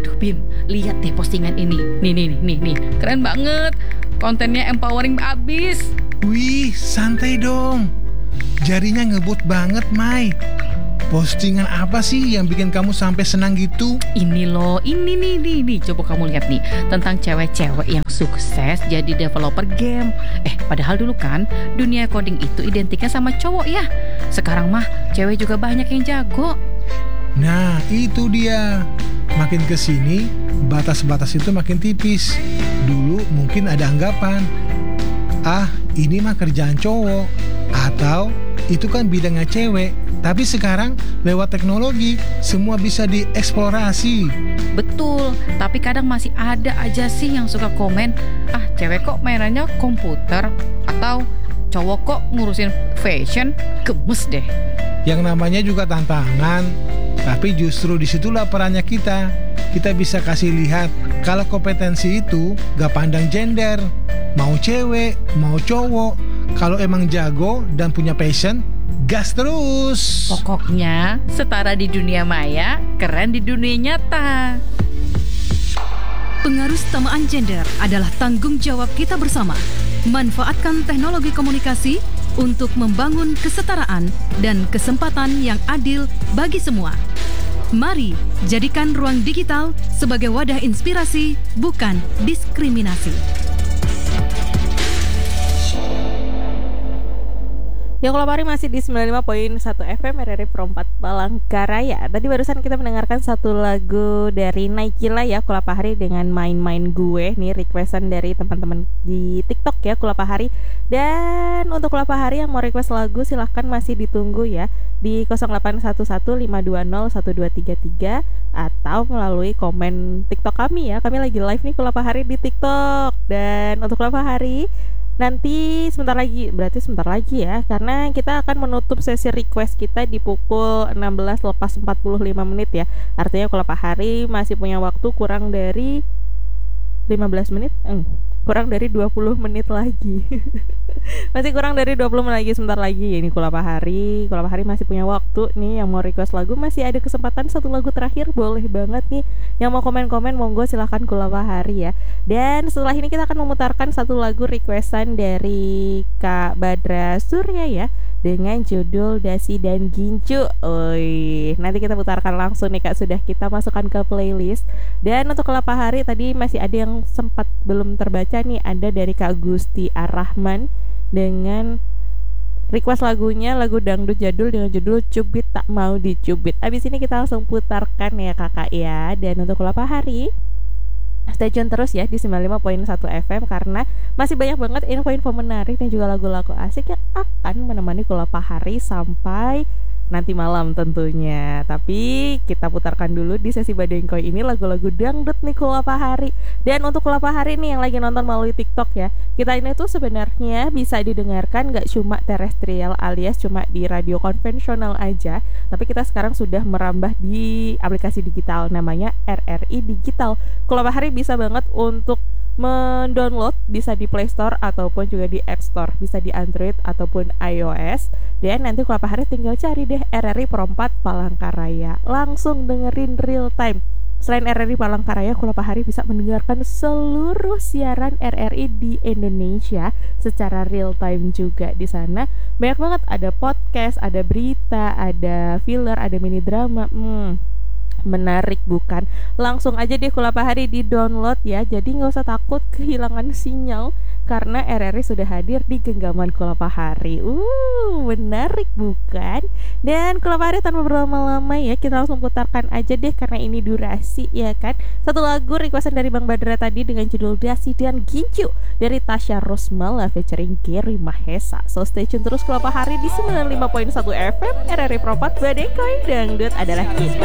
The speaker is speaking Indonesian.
Aduh Bim, lihat deh postingan ini. Nih. Keren banget. Kontennya empowering abis. Wih, santai dong. Jarinya ngebut banget, Mai. Postingan apa sih yang bikin kamu sampai senang gitu? Ini loh, ini nih. Coba kamu lihat nih, tentang cewek-cewek yang sukses jadi developer game. Padahal dulu kan dunia coding itu identiknya sama cowok ya. Sekarang mah cewek juga banyak yang jago. Nah, itu dia. Makin kesini, batas-batas itu makin tipis. Dulu mungkin ada anggapan, ini mah kerjaan cowok, atau itu kan bidangnya cewek. Tapi sekarang lewat teknologi semua bisa dieksplorasi. Betul, tapi kadang masih ada aja sih yang suka komen, cewek kok mainannya komputer, atau cowok kok ngurusin fashion, gemes deh. Yang namanya juga tantangan, tapi justru disitulah perannya kita. Kita bisa kasih lihat kalau kompetensi itu gak pandang gender, mau cewek, mau cowok. Kalau emang jago dan punya passion, gas terus. Pokoknya setara di dunia maya, keren di dunia nyata. Pengarustamaan gender adalah tanggung jawab kita bersama. Manfaatkan teknologi komunikasi untuk membangun kesetaraan dan kesempatan yang adil bagi semua. Mari jadikan ruang digital sebagai wadah inspirasi, bukan diskriminasi. Ya, kalau hari masih di 95.1 FM RRI Perempat Palangkaraya. Tadi barusan kita mendengarkan satu lagu dari Naikila ya, Kulapahari dengan Main-Main Gue. Nih requestan dari teman-teman di TikTok ya, Kulapahari. Dan untuk Kulapahari yang mau request lagu silahkan masih ditunggu ya di 0811520123 atau melalui komen TikTok kami ya. Kami lagi live nih Kulapahari di TikTok. Dan untuk Kulapahari nanti sebentar lagi ya, karena kita akan menutup sesi request kita di pukul 16:45 ya. Artinya kalau Pak Hari masih punya waktu kurang dari 15 menit, kurang dari 20 menit lagi. Masih kurang dari 20 menit lagi, sebentar lagi ya ini Kulapa Hari masih punya waktu nih. Yang mau request lagu masih ada kesempatan, satu lagu terakhir boleh banget nih. Yang mau komen-komen monggo silahkan Kulapa Hari ya. Dan setelah ini kita akan memutarkan satu lagu requestan dari Kak Badra Surya ya, dengan judul Dasi dan Gincu. Nanti kita putarkan langsung nih Kak, sudah kita masukkan ke playlist. Dan untuk Kulapa Hari tadi masih ada yang sempat belum terbaca nih, ada dari Kak Gusti Ar-Rahman dengan request lagunya, lagu dangdut jadul dengan judul Cubit Tak Mau Dicubit. Abis ini kita langsung putarkan ya kakak ya. Dan untuk Kulapa Hari, stay tune terus ya di 95.1 FM karena masih banyak banget info-info menarik dan juga lagu-lagu asik yang akan menemani Kulapa Hari sampai nanti malam tentunya. Tapi kita putarkan dulu di sesi Badengkoy ini lagu-lagu dangdut nih Kulapa Hari. Dan untuk Kulapa Hari nih yang lagi nonton melalui TikTok ya, kita ini tuh sebenarnya bisa didengarkan gak cuma terestrial alias cuma di radio konvensional aja, tapi kita sekarang sudah merambah di aplikasi digital namanya RRI Digital. Kulapa Hari bisa banget untuk mendownload, bisa di Play Store ataupun juga di App Store, bisa di Android ataupun iOS. Dan nanti Kulapa Hari tinggal cari deh RRI Perempat Palangkaraya, langsung dengerin real time. Selain RRI Palangkaraya, Kulapa Hari bisa mendengarkan seluruh siaran RRI di Indonesia secara real time juga. Di sana banyak banget, ada podcast, ada berita, ada filler, ada mini drama. Menarik bukan? Langsung aja deh Kulapa Hari di download ya. Jadi gak usah takut kehilangan sinyal karena RRI sudah hadir di genggaman Kulapa Hari. Menarik bukan? Dan Kulapa Hari tanpa berlama-lama ya, kita langsung putarkan aja deh karena ini durasi ya kan. Satu lagu requestan dari Bang Badra tadi dengan judul Dasi dan Gincu dari Tasya Rosmala featuring Gary Mahesa. So stay tune terus Kulapa Hari di 95.1 FM RRI Perempat. Badengkoy Dangdut adalah kita.